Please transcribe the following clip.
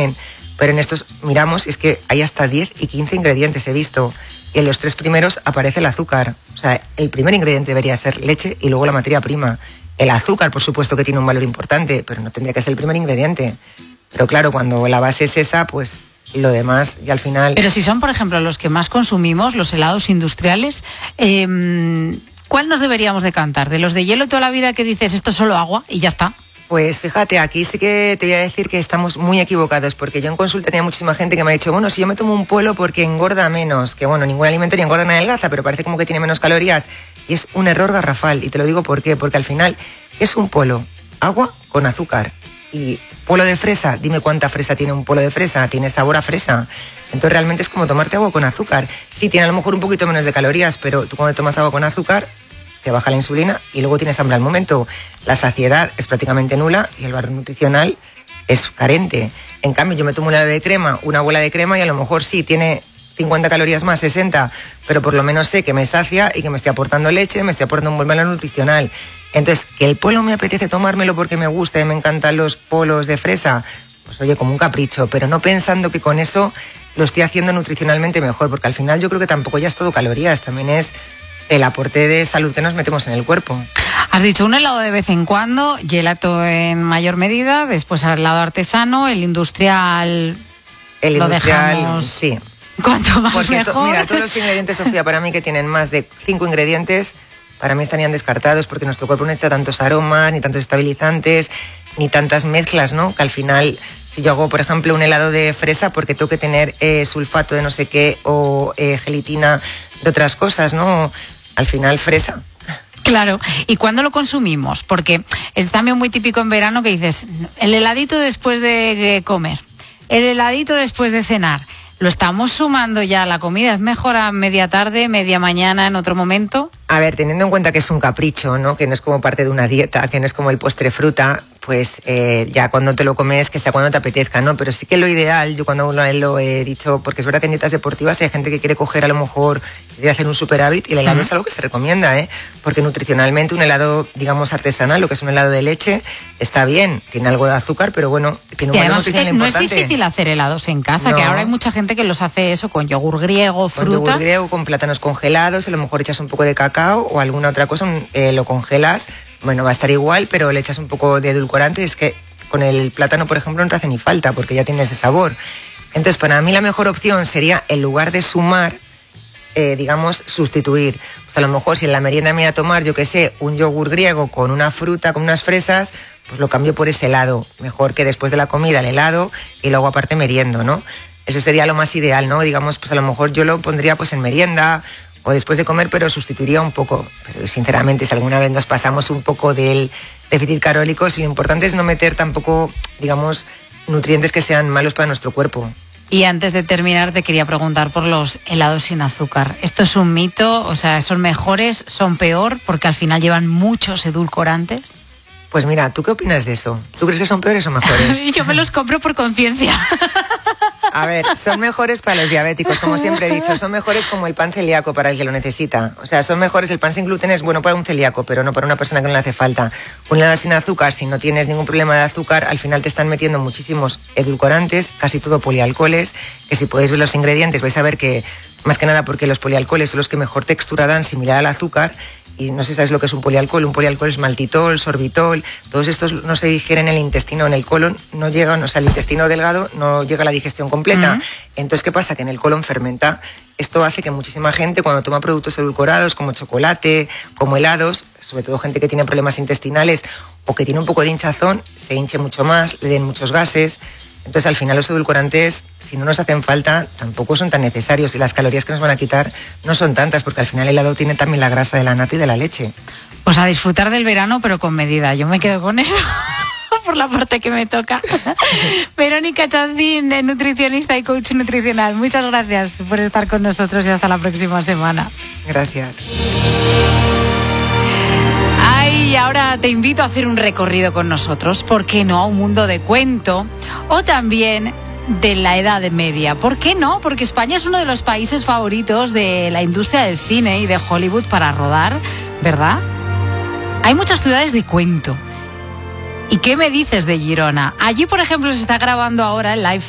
tienen. Pero en estos miramos, es que hay hasta 10 y 15 ingredientes, he visto. Y en los 3 primeros aparece el azúcar. O sea, el primer ingrediente debería ser leche y luego la materia prima. El azúcar, por supuesto, que tiene un valor importante, pero no tendría que ser el primer ingrediente. Pero claro, cuando la base es esa, pues lo demás ya al final... Pero si son, por ejemplo, los que más consumimos, los helados industriales, ¿cuál nos deberíamos decantar? ¿De los de hielo toda la vida que dices esto es solo agua y ya está? Pues fíjate, aquí sí que te voy a decir que estamos muy equivocados, porque yo en consulta tenía muchísima gente que me ha dicho, bueno, si yo me tomo un polo porque engorda menos, que bueno, ningún alimento ni engorda ni adelgaza, pero parece como que tiene menos calorías, y es un error garrafal, y te lo digo por qué, porque al final es un polo, agua con azúcar, y polo de fresa, dime cuánta fresa tiene un polo de fresa, tiene sabor a fresa, entonces realmente es como tomarte agua con azúcar, sí, tiene a lo mejor un poquito menos de calorías, pero tú cuando tomas agua con azúcar, te baja la insulina y luego tienes hambre al momento. La saciedad es prácticamente nula y el valor nutricional es carente. En cambio, yo me tomo un helado de crema, una bola de crema y a lo mejor sí, tiene 50 calorías más, 60, pero por lo menos sé que me sacia y que me estoy aportando leche, me estoy aportando un buen valor nutricional. Entonces, que el polo me apetece tomármelo porque me gusta y me encantan los polos de fresa, pues oye, como un capricho, pero no pensando que con eso lo estoy haciendo nutricionalmente mejor, porque al final yo creo que tampoco ya es todo calorías, también es el aporte de salud que nos metemos en el cuerpo. Has dicho un helado de vez en cuando, gelato en mayor medida, después el helado artesano, el industrial... El lo industrial, dejamos... sí. Cuanto más porque mejor. Mira, todos los ingredientes, Sofía, para mí que tienen más de 5 ingredientes, para mí estarían descartados porque nuestro cuerpo no necesita tantos aromas, ni tantos estabilizantes, ni tantas mezclas, ¿no? Que al final, si yo hago, por ejemplo, un helado de fresa, porque tengo que tener sulfato de no sé qué o gelatina de otras cosas, ¿no? Al final, fresa. Claro, ¿y cuándo lo consumimos? Porque es también muy típico en verano que dices, el heladito después de comer, el heladito después de cenar. ¿Lo estamos sumando ya a la comida? ¿Es mejor a media tarde, media mañana, en otro momento? A ver, teniendo en cuenta que es un capricho, ¿no? Que no es como parte de una dieta, que no es como el postre fruta, pues ya cuando te lo comes, que sea cuando te apetezca, ¿no? Pero sí que lo ideal, yo cuando lo he dicho, porque es verdad que en dietas deportivas hay gente que quiere coger a lo mejor, quiere hacer un superávit, y el helado es algo que se recomienda, ¿eh? Porque nutricionalmente un helado, digamos, artesanal, lo que es un helado de leche, está bien, tiene algo de azúcar, pero bueno, tiene un valor nutricional no importante. Es difícil hacer helados en casa, no. Que ahora hay mucha gente que los hace eso con yogur griego, fruta. Con yogur griego, con plátanos congelados, a lo mejor echas un poco de cacao o alguna otra cosa, lo congelas, bueno, va a estar igual, pero le echas un poco de edulcorante, es que con el plátano, por ejemplo, no te hace ni falta, porque ya tiene ese sabor. Entonces, para mí la mejor opción sería, en lugar de sumar, digamos, sustituir. Pues a lo mejor si en la merienda me voy a tomar, yo qué sé, un yogur griego con una fruta, con unas fresas, pues lo cambio por ese helado. Mejor que después de la comida el helado y luego aparte meriendo, ¿no? Eso sería lo más ideal, ¿no? Digamos, pues a lo mejor yo lo pondría pues en merienda o después de comer, pero sustituiría un poco. Pero sinceramente, si alguna vez nos pasamos un poco del déficit calórico, si lo importante es no meter tampoco, digamos, nutrientes que sean malos para nuestro cuerpo. Y antes de terminar, te quería preguntar por los helados sin azúcar. ¿Esto es un mito? O sea, ¿son mejores, son peor, porque al final llevan muchos edulcorantes? Pues mira, ¿tú qué opinas de eso? ¿Tú crees que son peores o mejores? Yo me los compro por conciencia. A ver, son mejores para los diabéticos, como siempre he dicho, son mejores como el pan celíaco para el que lo necesita. O sea, son mejores, el pan sin gluten es bueno para un celíaco, pero no para una persona que no le hace falta. Un helado sin azúcar, si no tienes ningún problema de azúcar, al final te están metiendo muchísimos edulcorantes, casi todo polialcoholes, que si podéis ver los ingredientes vais a ver que, más que nada porque los polialcoholes son los que mejor textura dan, similar al azúcar. Y no sé si sabes lo que es un polialcohol es maltitol, sorbitol, todos estos no se digieren en el intestino, en el colon, no llegan, o sea, el intestino delgado no llega a la digestión completa. Entonces, ¿qué pasa? Que en el colon fermenta. Esto hace que muchísima gente, cuando toma productos edulcorados, como chocolate, como helados, sobre todo gente que tiene problemas intestinales o que tiene un poco de hinchazón, se hinche mucho más, le den muchos gases. Entonces, al final, los edulcorantes, si no nos hacen falta, tampoco son tan necesarios. Y las calorías que nos van a quitar no son tantas, porque al final el helado tiene también la grasa de la nata y de la leche. Pues a disfrutar del verano, pero con medida. Yo me quedo con eso, por la parte que me toca. Verónica Chancín, nutricionista y coach nutricional. Muchas gracias por estar con nosotros y hasta la próxima semana. Gracias. Y ahora te invito a hacer un recorrido con nosotros, ¿por qué no? A un mundo de cuento o también de la Edad Media. ¿Por qué no? Porque España es uno de los países favoritos de la industria del cine y de Hollywood para rodar, ¿verdad? Hay muchas ciudades de cuento. ¿Y qué me dices de Girona? Allí, por ejemplo, se está grabando ahora el live